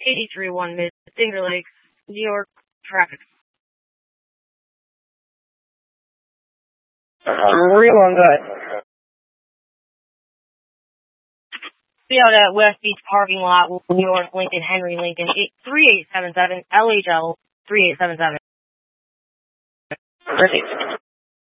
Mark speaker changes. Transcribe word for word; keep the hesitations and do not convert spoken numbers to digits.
Speaker 1: eighty-three one Mid Finger Lakes, New York, traffic.
Speaker 2: Real on good.
Speaker 1: Be out at West Beach parking lot, New York, Lincoln, Henry, Lincoln, three eight seven seven, L H L three eight seven seven.
Speaker 2: Ready.